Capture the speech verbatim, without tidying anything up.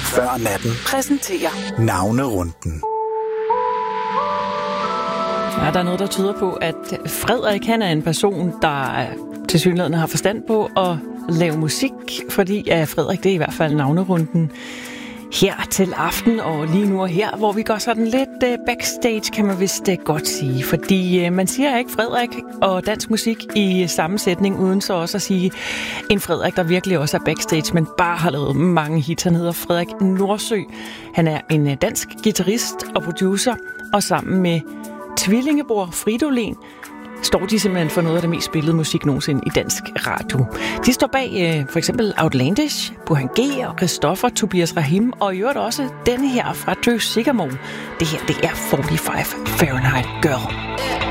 før natten præsenterer Navnerunden. Ja, der er noget, der tyder på, at Frederik han er en person, der tilsyneladende har forstand på at lave musik, fordi ja, Frederik, det er i hvert fald navnerunden her til aften, og lige nu og her, hvor vi går sådan lidt uh, backstage, kan man vist uh, godt sige. Fordi uh, man siger ikke Frederik og dansk musik i sammensætning, uden så også at sige en Frederik, der virkelig også er backstage, men bare har lavet mange hits. Han hedder Frederik Nordsø. Han er en uh, dansk guitarist og producer, og sammen med tvillingebror Fridolin står de simpelthen for noget af det mest spillede musik nogensinde i dansk radio. De står bag øh, for eksempel Outlandish, Burhan G og Christoffer, Tobias Rahim, og i øvrigt også denne her fra Dø Sigamon. Det her, det er fireogfyrre Fahrenheit Girl.